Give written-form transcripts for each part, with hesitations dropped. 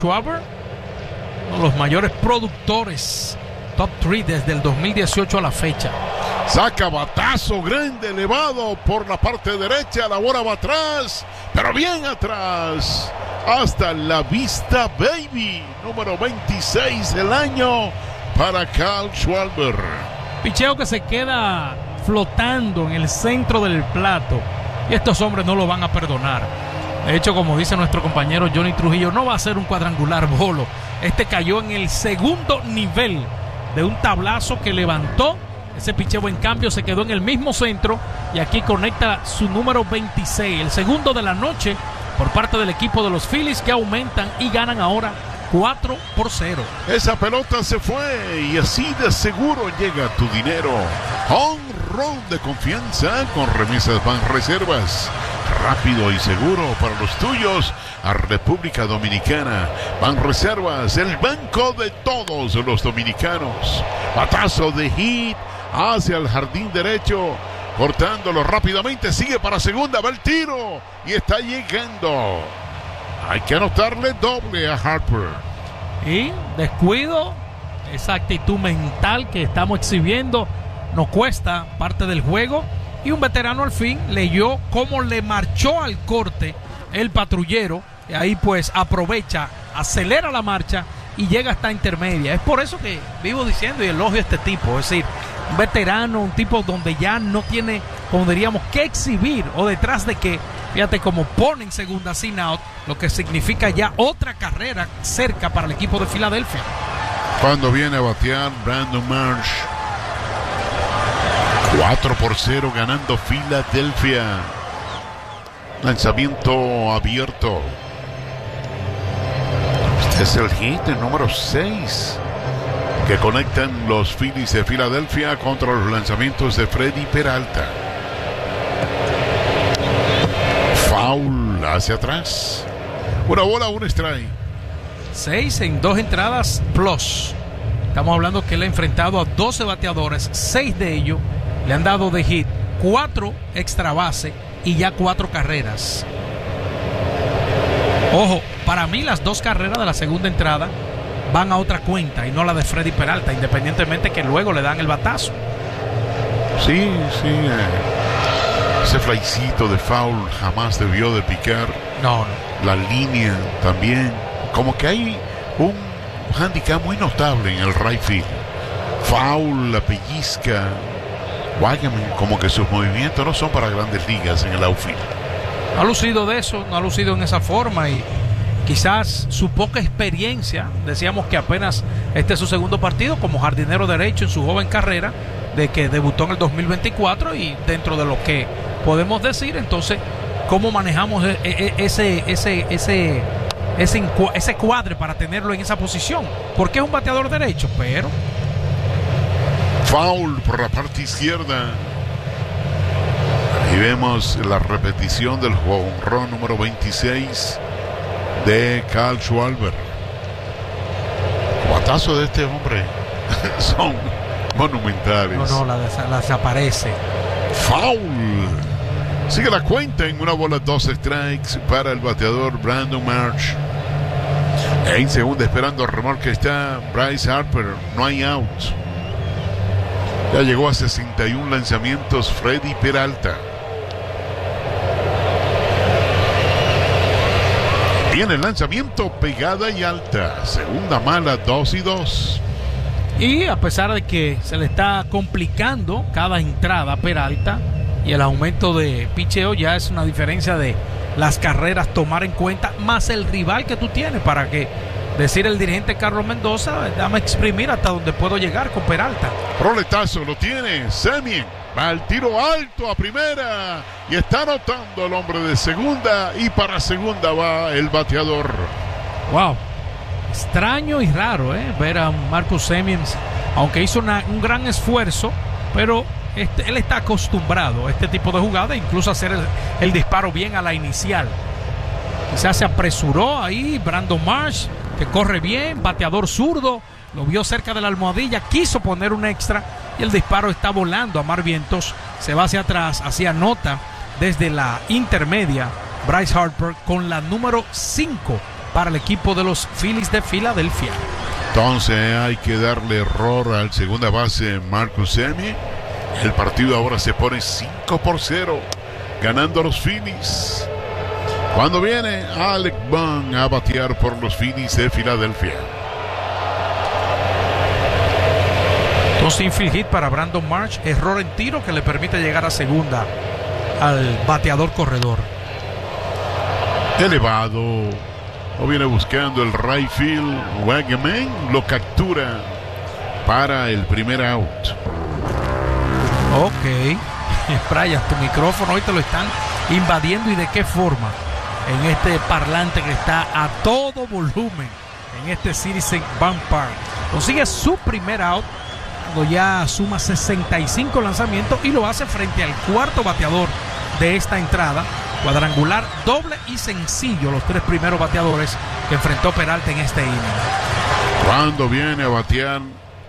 Schwarber, uno de los mayores productores, top 3 desde el 2018 a la fecha. Saca batazo grande, elevado por la parte derecha. La bola va atrás, pero bien atrás. Hasta la vista, baby. Número 26 del año para Kyle Schwarber. Picheo que se queda flotando en el centro del plato. Y estos hombres no lo van a perdonar. De hecho, como dice nuestro compañero Johnny Trujillo, no va a ser un cuadrangular bolo. Este cayó en el segundo nivel de un tablazo que levantó. Ese picheo en cambio se quedó en el mismo centro. Y aquí conecta su número 26. El segundo de la noche por parte del equipo de los Phillies, que aumentan y ganan ahora 4-0. Esa pelota se fue y así de seguro llega tu dinero. Home run de confianza con Remesas Banreservas. Rápido y seguro para los tuyos a República Dominicana. Banreservas, el banco de todos los dominicanos. Batazo de hit hacia el jardín derecho, cortándolo rápidamente, sigue para segunda, va el tiro y está llegando. Hay que anotarle doble a Harper. Y descuido, esa actitud mental que estamos exhibiendo nos cuesta parte del juego. Y un veterano al fin leyó cómo le marchó al corte el patrullero. Y ahí pues aprovecha, acelera la marcha y llega hasta intermedia. Es por eso que vivo diciendo y elogio a este tipo. Es decir, un veterano, un tipo donde ya no tiene, como diríamos, que exhibir. O detrás de que, fíjate cómo pone en segunda sin out, lo que significa ya otra carrera cerca para el equipo de Filadelfia. Cuando viene a batear Brandon Marsh. 4-0 ganando Filadelfia. Lanzamiento abierto. Este es el hit, el número 6 que conectan los Phillies de Filadelfia contra los lanzamientos de Freddy Peralta. Foul hacia atrás. Una bola, un strike. 6 en 2 entradas plus. Estamos hablando que él ha enfrentado a 12 bateadores, 6 de ellos le han dado de hit, 4 extra base y ya 4 carreras. Ojo, para mí las 2 carreras de la segunda entrada van a otra cuenta y no la de Freddy Peralta, independientemente que luego le dan el batazo. Sí, ese flycito de foul jamás debió de picar. No. La línea también, como que hay un handicap muy notable en el right field. Foul, la pellizca. Guáyame, como que sus movimientos no son para grandes ligas en el outfield. No ha lucido de eso, no ha lucido en esa forma y quizás su poca experiencia, decíamos que apenas este es su segundo partido como jardinero derecho en su joven carrera, de que debutó en el 2024 y dentro de lo que podemos decir, entonces, ¿cómo manejamos ese cuadre para tenerlo en esa posición? Porque es un bateador derecho, pero... Foul por la parte izquierda. Y vemos la repetición del jonrón número 26 de Kyle Schwarber. Batazo de este hombre son monumentales. No, la desaparece. Foul. Sigue la cuenta en una bola, 2 strikes para el bateador Brandon Marsh. En segunda esperando el remolque está Bryce Harper. No hay out. Ya llegó a 61 lanzamientos Freddy Peralta. Viene el lanzamiento, pegada y alta. Segunda mala, 2-2. Y a pesar de que se le está complicando cada entrada a Peralta y el aumento de picheo, ya es una diferencia de las carreras tomar en cuenta, más el rival que tú tienes, para que decir el dirigente Carlos Mendoza, dame exprimir hasta donde puedo llegar con Peralta. Roletazo, lo tiene Semien, va al tiro alto a primera y está anotando el hombre de segunda, y para segunda va el bateador. Wow, extraño y raro ver a Marcus Semien, aunque hizo un gran esfuerzo, pero él está acostumbrado a este tipo de jugada, incluso a hacer el disparo bien a la inicial. Quizás se apresuró ahí Brandon Marsh, que corre bien, bateador zurdo, lo vio cerca de la almohadilla, quiso poner un extra y el disparo está volando a mar vientos, se va hacia atrás, hacia nota desde la intermedia Bryce Harper con la número 5 para el equipo de los Phillies de Filadelfia. Entonces hay que darle error al segunda base Marcus Semien. El partido ahora se pone 5-0, ganando los Phillies. Cuando viene Alec Bohm a batear por los Phillies de Filadelfia. Dos infield hit para Brandon Marsh, error en tiro que le permite llegar a segunda al bateador corredor. Elevado, lo viene buscando el right field. Wegman lo captura para el primer out. Ok, Brian, tu micrófono hoy te lo están invadiendo, y de qué forma en este parlante que está a todo volumen en este Citizens Bank Park. Consigue su primer out cuando ya suma 65 lanzamientos y lo hace frente al cuarto bateador de esta entrada. Cuadrangular, doble y sencillo, los tres primeros bateadores que enfrentó Peralta en este inning. Cuando viene a batear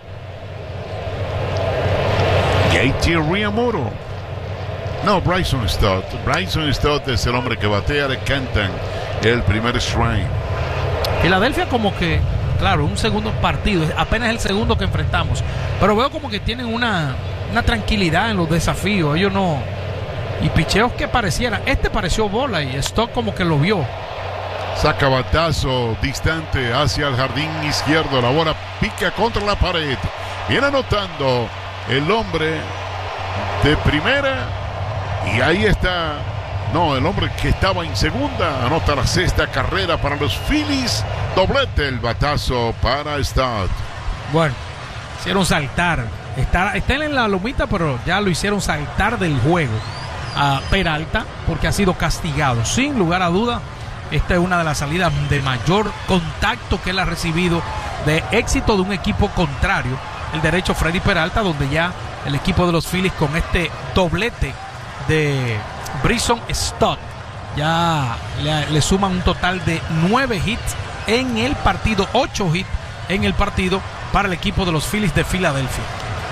JT Realmuto. No, Bryson Stott. Bryson Stott es el hombre que batea, le cantan el primer strike. Filadelfia como que, claro, un segundo partido, apenas el segundo que enfrentamos, pero veo como que tienen una tranquilidad en los desafíos. Ellos no, y picheos que parecieran, pareció bola y Stott como que lo vio. Saca batazo distante hacia el jardín izquierdo, la bola pica contra la pared. Viene anotando el hombre de primera, y ahí está, no, el hombre que estaba en segunda, anota la sexta carrera para los Phillies. Doblete el batazo para Stott. Bueno, hicieron saltar, está en la lomita, pero ya lo hicieron saltar del juego a Peralta porque ha sido castigado. Sin lugar a duda, esta es una de las salidas de mayor contacto que él ha recibido de éxito de un equipo contrario, el derecho Freddy Peralta, donde ya el equipo de los Phillies con este doblete de Bryson Stott ya le suman un total de 9 hits en el partido, 8 hits en el partido para el equipo de los Phillies de Filadelfia.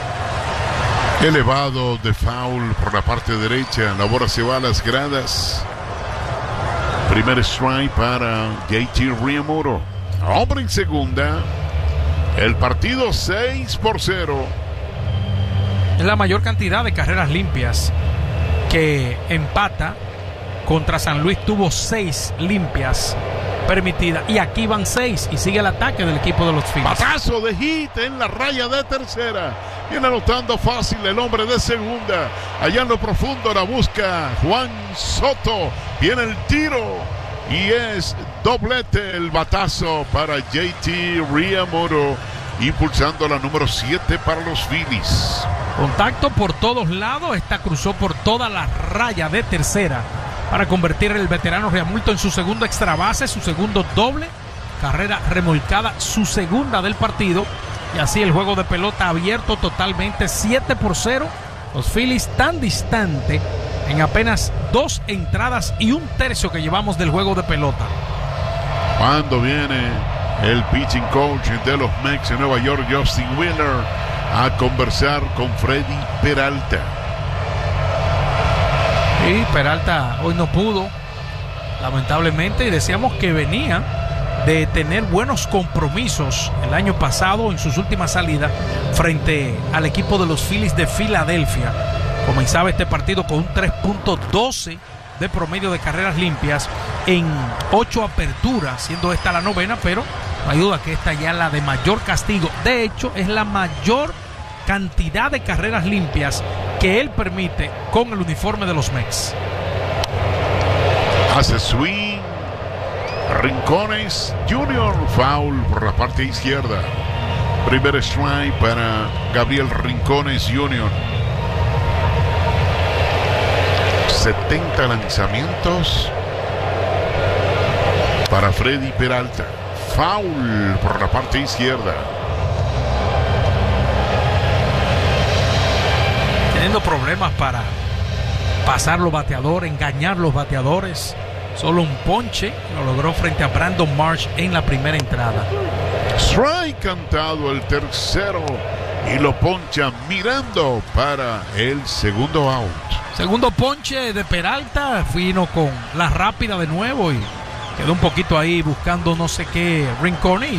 Elevado de foul por la parte derecha, la bola se va a las gradas. Primer strike para JT Realmuto. Hombre en segunda. El partido 6-0. Es la mayor cantidad de carreras limpias que empata. Contra San Luis tuvo 6 limpias permitidas y aquí van 6 y sigue el ataque del equipo de los Phillies. Batazo de hit en la raya de tercera. Viene anotando fácil el hombre de segunda. Allá en lo profundo la busca Juan Soto. Viene el tiro y es doblete el batazo para JT Realmuto, impulsando la número 7 para los Phillies. Contacto por todos lados. Esta cruzó por toda la raya de tercera para convertir el veterano Realmuto en su segundo extra base, su segundo doble, carrera remolcada, su segunda del partido, y así el juego de pelota abierto totalmente 7-0. Los Phillies tan distante en apenas 2 entradas y un tercio que llevamos del juego de pelota. Cuando viene el pitching coach de los Mets de Nueva York, Justin Wheeler, a conversar con Freddy Peralta. Y Peralta hoy no pudo, lamentablemente, y decíamos que venía de tener buenos compromisos el año pasado en sus últimas salidas frente al equipo de los Phillies de Filadelfia. Comenzaba este partido con un 3.12 de promedio de carreras limpias en 8 aperturas, siendo esta la novena, pero no hay duda que esta ya es la de mayor castigo. De hecho, es la mayor cantidad de carreras limpias que él permite con el uniforme de los Mets. Hace swing Rincones Jr., foul por la parte izquierda. Primer strike para Gabriel Rincones Jr. 70 lanzamientos para Freddy Peralta. Foul por la parte izquierda. Teniendo problemas para pasar los bateadores, engañar los bateadores. Solo un ponche lo logró frente a Brandon Marsh en la primera entrada. Strike cantado el tercero y lo poncha mirando para el segundo out. Segundo ponche de Peralta, vino con la rápida de nuevo y quedó un poquito ahí buscando no sé qué rincones